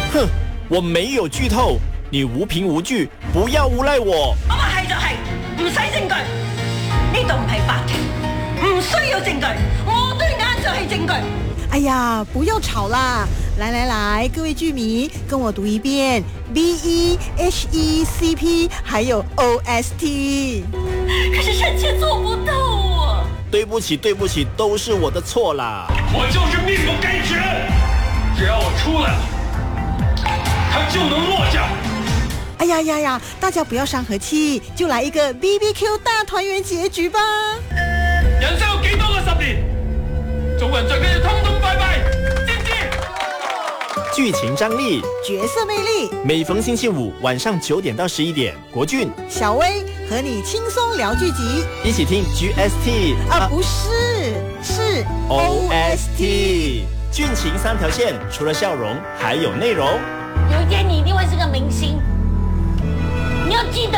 哼，我沒有劇透，你無憑無據，不要誣賴我。 我話係就係，唔使證據，呢度唔係法庭，唔需要證據，我對眼就係證據。 哎呀，不要吵啦！來來來，各位劇迷，跟我讀一遍 BEHECP， 還有 OST。 可是臣妾做不到啊！ 對不起，對不起，都是我的錯啦。 我就是命不該絕，只要我出來了，他就能落下。 哎呀呀呀！大家不要傷和氣，就來一個 BBQ 大團圓結局吧。 人生有幾多個10年？做人最緊要通通拜拜，知唔知？ 劇情張力， 角色魅力， 每逢星期五晚上9點到11點，國俊、 小薇和你輕鬆聊劇集， 一起聽 GST 啊，不是，是 OST。劇情3條線，除了笑容，還有內容。 有一天你一定會是個明星，你要記得，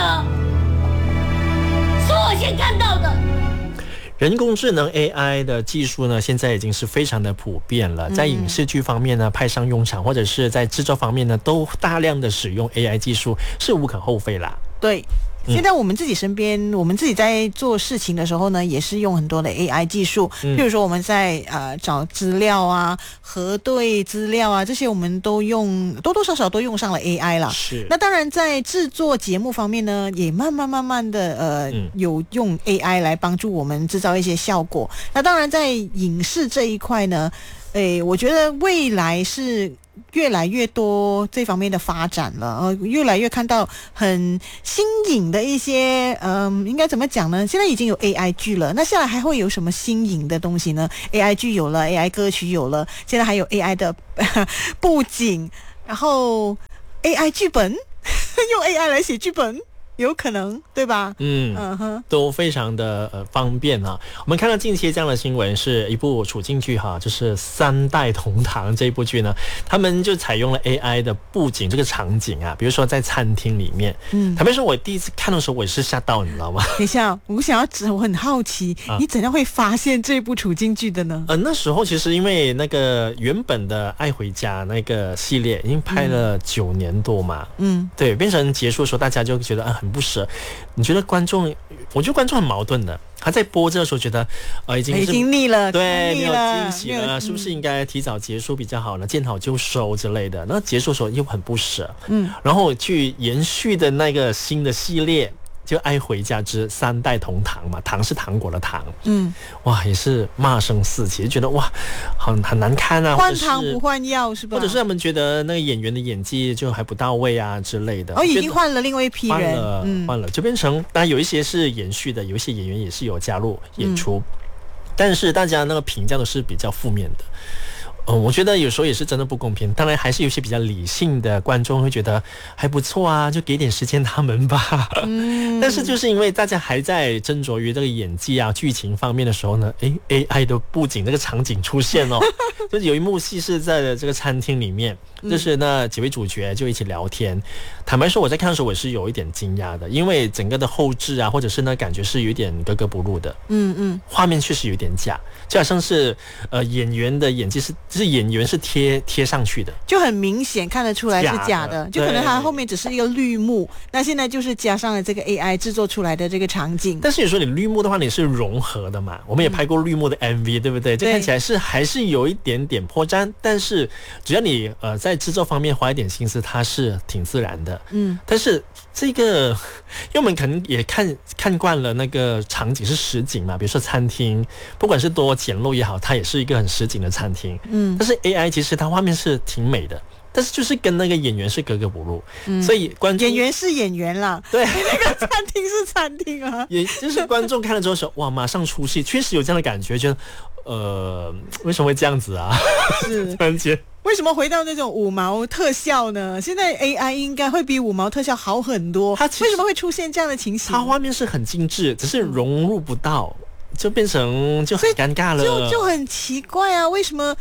是我先看到的。 人工智能 AI 的技術呢，現在已經是非常的普遍了，在影視劇方面呢派上用場，或者是在製作方面呢都大量的使用 AI 技術，是無可厚非啦。 對，現在我們自己身邊，我們自己在做事情的時候呢，也是用很多的 AI 技術，譬如說我們在找資料啊、核對資料啊，這些我們都用多多少少都用上了 AI 啦。 是。 那當然在製作節目方面呢，也慢慢的有用 AI 來幫助我們製造一些效果。那當然在影視這一塊呢，我覺得未來是越來越多這方面的發展了，越來越看到很新穎的一些，應該怎麼講呢？現在已經有 AI 劇了，那下來還會有什麼新穎的東西呢？ AI 劇有了， AI 歌曲有了，現在還有 AI 的布景，然後 AI 劇本用 AI 來寫劇本，有可能，對吧？ 都非常的方便啊。我們看到近期這樣的新聞，是一部處境劇哈，就是三代同堂這一部劇呢，他們就採用了 AI 的布景這個場景啊，比如說在餐廳裡面。坦白說，我第一次看的時候，我也是嚇到，你知道嗎？ 等一下，我很好奇，你怎樣會發現這部處境劇的呢？ 那時候其實因為那個原本的《愛回家》那個系列已經拍了9年多嘛，對，變成結束的時候，大家就覺得很不捨。你覺得觀眾？我覺得觀眾很矛盾的。他在播這個時候覺得，已經膩了， 對，沒有驚喜了，是不是應該提早結束比較好呢？見好就收之類的。那結束的時候又很不捨，然後去延續的那個新的系列。就愛回家之三代同堂嘛，糖是糖果的糖，哇，也是罵聲四起，就覺得哇，很難看啊， 換湯不換藥是吧？ 或者是他們覺得那個演員的演技就還不到位啊之類的。 已經換了另外一批人， 換了，就變成，當然有一些是延續的，有一些演員也是有加入演出，但是大家那個評價都是比較負面的。我覺得有時候也是真的不公平，當然還是有些比較理性的觀眾會覺得還不錯啊，就給點時間他們吧。但是就是因為大家還在斟酌於這個演技啊、劇情方面的時候呢，AI 的布景這個場景出現哦，就是有一幕戲是在這個餐廳裡面，就是那幾位主角就一起聊天。坦白說，我在看的時候我是有一點驚訝的，因為整個的後製啊，或者是那感覺是有點格格不入的。畫面確實有點假，就好像是演員的演技就是演員是貼上去的， 就很明顯看得出來是假的，就可能它後面只是一個綠幕，那現在就是加上了這個 AI 製作出來的這個場景。 但是有時候你綠幕的話，你是融合的嘛，我們也拍過綠幕的 MV，對不對？就看起來是還是有一點點破綻，但是只要你在製作方面花一點心思，它是挺自然的。但是這個因為我們可能也看慣了那個場景是實景嘛，比如說餐廳，不管是多簡陋也好，它也是一個很實景的餐廳。但是 AI 其實它畫面是挺美的，但是就是跟那個演員是格格不入，所以觀眾演員是演員啦，對，那個餐廳是餐廳啊， 也就是觀眾看了之後說，哇，馬上出戲，確實有這樣的感覺，覺得為什麼會這樣子啊？是突然間。 為什麼回到那種五毛特效呢？現在 AI 應該會比五毛特效好很多。它為什麼會出現這樣的情形？ 它畫面是很精緻，只是融入不到，就變成就很尷尬了， 就很奇怪啊！為什麼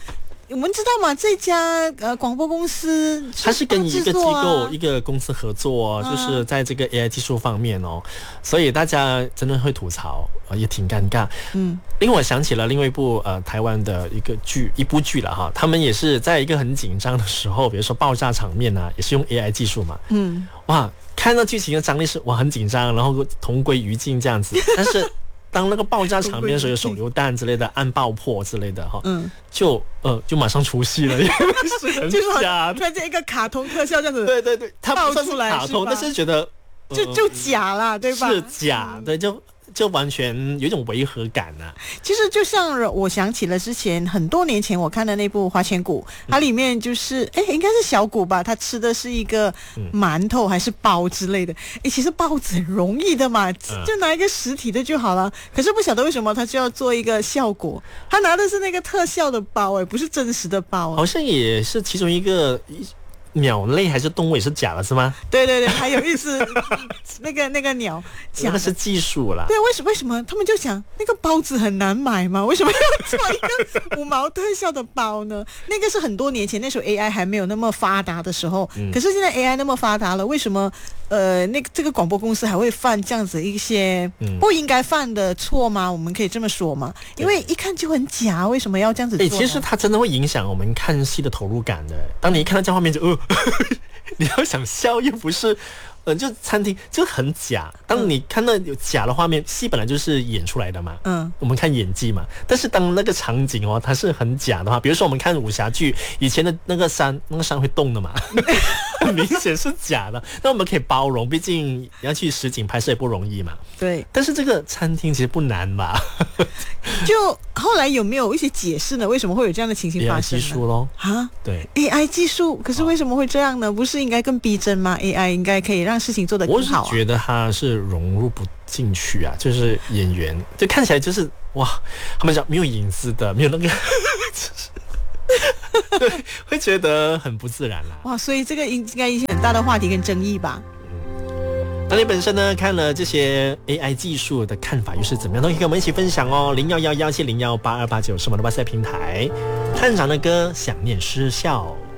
我们知道嘛，这家广播公司它是跟一个机构、一个公司合作啊就是在这个 AI 技术方面所以大家真的会吐槽也挺尴尬。另外我想起了另外一部台湾的一部剧了哈，他们也是在一个很紧张的时候，比如说爆炸场面啊，也是用 AI 技术嘛。哇，看到剧情的张力是哇很紧张，然后同归于尽这样子，但是。当那个爆炸场面的时候，有手榴弹之类的，按爆破之类的就马上出戏了，因为是很假的， 突然间一个卡通特效这样子， 对，它不算是卡通，但是觉得就假啦，对吧？ 是假的，就完全有一种违和感啊。 其实就像我想起了之前很多年前我看的那部《花千骨》，它里面就是应该是小骨吧，他吃的是一个馒头还是包之类的。其实包子很容易的嘛，就拿一个实体的就好了。可是不晓得为什么他就要做一个效果，他拿的是那个特效的包，不是真实的包。 好像也是其中一个。鸟类还是动物也是假的是吗？ 对，还有一只那个鸟假的， 那个是技术啦。 对，为什么他们就想那个包子很难买吗？为什么要做一个5毛特效的包呢？那个是很多年前，那时候 AI 还没有那么发达的时候。可是现在 AI 那么发达了，为什么这个广播公司还会犯这样子一些不应该犯的错吗？我们可以这么说吗？因为一看就很假，为什么要这样子做呢？ 其实它真的会影响我们看戏的投入感的。当你一看到这画面就你要想笑又不是就餐厅就很假。当你看到有假的画面，戏本来就是演出来的嘛，我们看演技嘛。但是当那个场景它是很假的话，比如说我们看武侠剧，以前的那个山会动的嘛，很明显是假的。那我们可以包容，毕竟要去实景拍摄也不容易嘛。 对。但是这个餐厅其实不难吧？ 就后来有没有一些解释呢？为什么会有这样的情形发生呢？ AI 技术咯对 AI 技术，可是为什么会这样呢？不是应该更逼真吗？ AI 应该可以让事情做得更好。 我是觉得它是融入不进去啊，就是演员就看起来就是哇，他们讲没有隐私的，没有那个对，会觉得很不自然啦。 哇，所以这个应该引起很大的话题跟争议吧。 那你本身呢看了这些 AI 技术的看法又是怎么样？都可以跟我们一起分享哦。011170182889是我们的 WhatsApp 平台。探长的歌想念失效。